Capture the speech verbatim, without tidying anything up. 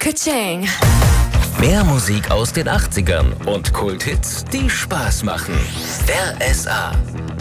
Ka-ching. Mehr Musik aus den achtzigern und Kulthits, die Spaß machen. R S A.